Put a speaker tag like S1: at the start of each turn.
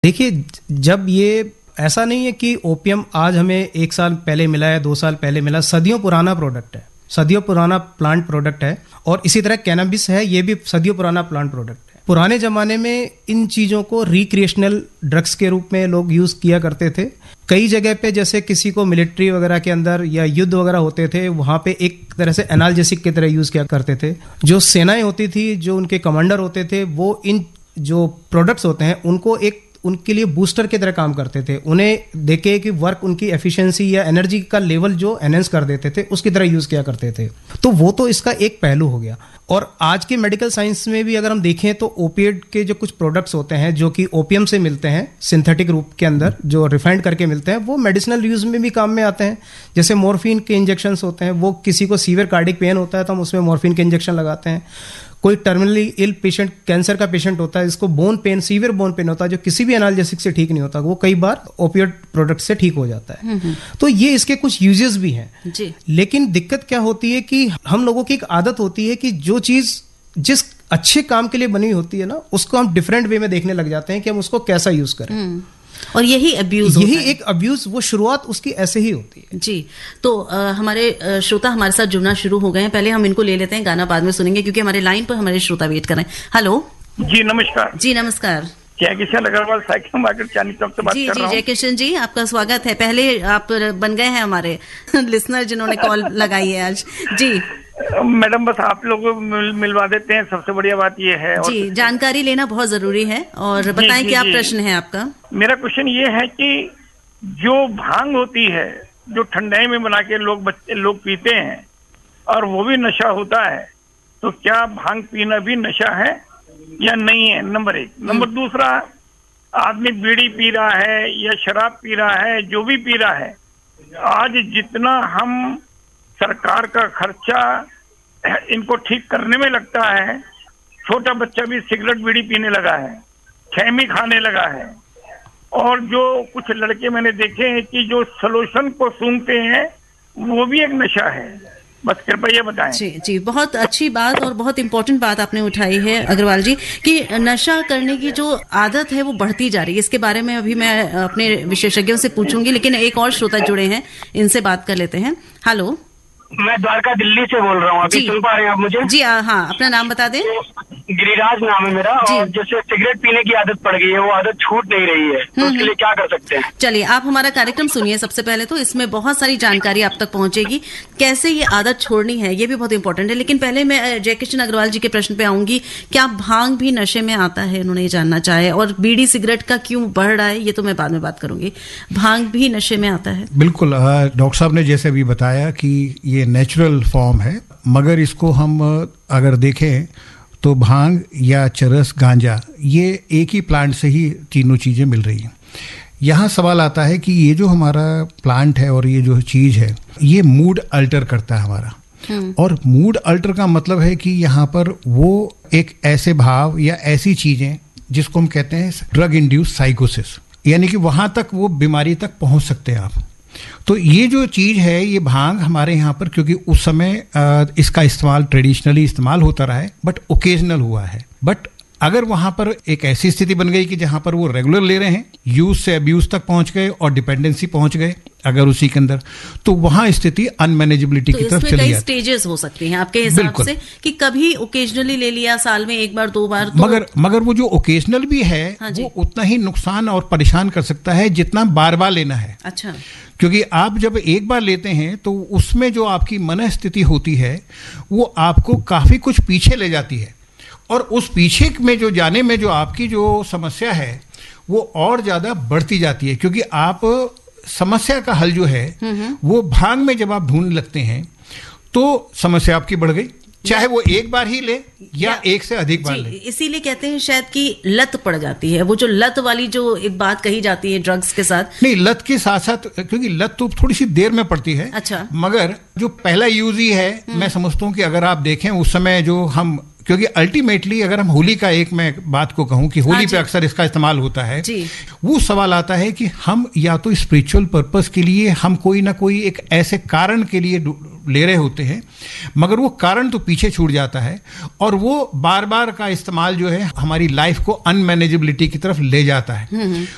S1: देखिए, जब ये ऐसा नहीं है कि ओपियम आज हमें 1 साल पहले मिला है, 2 साल पहले मिला, सदियों पुराना प्रोडक्ट है, सदियों पुराना प्लांट प्रोडक्ट है। और इसी तरह कैनबिस है, ये भी सदियों पुराना प्लांट प्रोडक्ट है। पुराने जमाने में इन चीज़ों को रिक्रिएशनल ड्रग्स के रूप में लोग यूज़ किया करते थे। कई जगह पे जैसे किसी को मिलिट्री वगैरह के अंदर या युद्ध वगैरह होते थे, वहाँ पे एक तरह से एनाल्जेसिक की तरह यूज़ किया करते थे। जो सेनाएं होती थी, जो उनके कमांडर होते थे, वो इन जो प्रोडक्ट्स होते हैं उनको उनके लिए बूस्टर की तरह काम करते थे। उन्हें देखे कि वर्क उनकी एफिशिएंसी या एनर्जी का लेवल जो एनहेंस कर देते थे, उसकी तरह यूज किया करते थे। तो वो तो इसका एक पहलू हो गया। और आज के मेडिकल साइंस में भी अगर हम देखें तो ओपिएट के जो कुछ प्रोडक्ट्स होते हैं जो कि ओपियम से मिलते हैं, सिंथेटिक रूप के अंदर जो रिफाइंड करके मिलते हैं, वो मेडिसिनल यूज में भी काम में आते हैं। जैसे मॉर्फिन के इंजेक्शंस होते हैं, वो किसी को सीवियर कार्डिक पेन होता है तो हम उसमें मॉर्फिन के इंजेक्शन लगाते हैं। कोई टर्मिनली इल पेशेंट, कैंसर का पेशेंट होता है, जिसको bone pen, severe bone pen होता है, जो किसी भी एनाल्जेसिक से ठीक नहीं होता, वो कई बार ओपिएट प्रोडक्ट से ठीक हो जाता है। तो ये इसके कुछ यूजेस भी हैं जी। लेकिन दिक्कत क्या होती है कि हम लोगों की एक आदत होती है कि जो चीज जिस अच्छे काम के लिए बनी होती है ना, उसको हम डिफरेंट वे में देखने लग जाते हैं कि हम उसको कैसा यूज करें।
S2: और यही अब्यूज,
S1: यही एक अब्यूज, वो शुरुआत उसकी ऐसे ही होती है
S2: जी। तो हमारे श्रोता हमारे साथ जुड़ना शुरू हो गए हैं। पहले हम इनको ले लेते हैं, गाना बाद में सुनेंगे क्योंकि हमारे लाइन पर हमारे श्रोता वेट कर रहे हैं। हेलो
S3: जी, नमस्कार।
S2: जी नमस्कार।
S3: जयकिशन अग्रवाल, साइकिल मार्केट चांदनी चौक से बात कर रहा हूं।
S2: जयकिशन जी, आपका स्वागत है। पहले आप बन गए हैं हमारे लिसनर जिन्होंने कॉल लगाई है आज जी।
S3: मैडम, बस आप लोग मिलवा देते हैं, सबसे बढ़िया बात ये है।
S2: जी, जानकारी लेना बहुत जरूरी है। और बताएं क्या प्रश्न है आपका।
S3: मेरा क्वेश्चन ये है कि जो भांग होती है, जो ठंडाई में बना के लोग पीते हैं और वो भी नशा होता है, तो क्या भांग पीना भी नशा है या नहीं है? नंबर 1। नंबर 2, आदमी बीड़ी पी रहा है या शराब पी रहा है, जो भी पी रहा है, आज जितना हम सरकार का खर्चा इनको ठीक करने में लगता है, छोटा बच्चा भी सिगरेट बीड़ी पीने लगा है, खैमी खाने लगा है। और जो कुछ लड़के मैंने देखे हैं कि जो सलोशन को सूंघते हैं, वो भी एक नशा है। बस कृपया ये बताएं।
S2: जी जी, बहुत अच्छी बात और बहुत इंपॉर्टेंट बात आपने उठाई है अग्रवाल जी कि नशा करने की जो आदत है वो बढ़ती जा रही है। इसके बारे में अभी मैं अपने विशेषज्ञों से पूछूंगी, लेकिन एक और श्रोता जुड़े हैं, इनसे बात कर लेते हैं। हेलो,
S4: मैं द्वारका दिल्ली से बोल रहा हूँ। अभी सुन पा रहे हैं आप मुझे?
S2: जी हाँ, अपना नाम बता दें।
S4: गिरिराज नाम है मेरा। और जैसे सिगरेट पीने की आदत पड़ गई है, वो आदत छूट नहीं रही है, तो उसके लिए क्या कर सकते हैं?
S2: चलिए, आप हमारा कार्यक्रम सुनिए। सबसे पहले तो इसमें बहुत सारी जानकारी आप तक पहुंचेगी, कैसे ये आदत छोड़नी है, ये भी बहुत इंपॉर्टेंट है। लेकिन पहले मैं जयकिशन अग्रवाल जी के प्रश्न पे आऊंगी। क्या भांग भी नशे में आता है, उन्होंने ये जानना चाहे। और बीड़ी सिगरेट का क्यों बढ़ रहा है, ये तो मैं बाद में बात करूंगी। भांग भी नशे में आता है?
S5: बिल्कुल, डॉक्टर साहब ने जैसे अभी बताया कि ये नेचुरल फॉर्म है, मगर इसको हम अगर देखें तो भांग या चरस, गांजा, ये एक ही प्लांट से ही तीनों चीज़ें मिल रही हैं। यहाँ सवाल आता है कि ये जो हमारा प्लांट है और ये जो चीज़ है, ये मूड अल्टर करता है हमारा। और मूड अल्टर का मतलब है कि यहाँ पर वो एक ऐसे भाव या ऐसी चीज़ें जिसको हम कहते हैं ड्रग इंड्यूस साइकोसिस, यानी कि वहाँ तक वो बीमारी तक पहुँच सकते हैं आप। तो ये जो चीज़ है, ये भांग हमारे यहाँ पर, क्योंकि उस समय इसका इस्तेमाल ट्रेडिशनली इस्तेमाल होता रहा है, बट ओकेजनल हुआ है। बट अगर वहाँ पर एक ऐसी स्थिति बन गई कि जहाँ पर वो रेगुलर ले रहे हैं, यूज से अब्यूज तक पहुँच गए और डिपेंडेंसी पहुँच गए अगर उसी के अंदर, तो वहाँ स्थिति अनमैनेजेबिलिटी की तरफ चली जाती है।
S2: स्टेजेस हो सकती हैं आपके हिसाब से कि कभी ओकेजनली ले लिया, साल में 1 बार 2 बार तो...
S5: मगर वो जो ओकेजनल भी है, वो उतना ही नुकसान और परेशान कर सकता है जितना बार बार लेना है।
S2: अच्छा,
S5: क्योंकि आप जब एक बार लेते हैं तो उसमें जो आपकी मनस्थिति होती है, वो आपको काफी कुछ पीछे ले जाती है। और उस पीछे में जो जाने में जो आपकी जो समस्या है, वो और ज्यादा बढ़ती जाती है। क्योंकि आप समस्या का हल जो है, वो भांग में जब आप ढूंढने लगते हैं, तो समस्या आपकी बढ़ गई, चाहे वो एक बार ही ले या एक से अधिक बार ले।
S2: इसीलिए कहते हैं शायद कि लत पड़ जाती है। वो जो लत वाली जो एक बात कही जाती है ड्रग्स के साथ,
S5: नहीं, लत के साथ साथ, क्योंकि लत तो थोड़ी सी देर में पड़ती है।
S2: अच्छा,
S5: मगर जो पहला यूज ही है, मैं समझता हूँ कि अगर आप देखें उस समय जो हम, क्योंकि अल्टीमेटली अगर हम होली का एक मैं बात को कहूं कि होली पे अक्सर इसका इस्तेमाल होता है, वो सवाल आता है कि हम या तो स्पिरिचुअल पर्पस के लिए हम कोई ना कोई एक ऐसे कारण के लिए ले रहे होते हैं, मगर वो कारण तो पीछे छूट जाता है और वो बार बार का इस्तेमाल जो है हमारी लाइफ को अनमैनेजेबिलिटी की तरफ ले जाता है।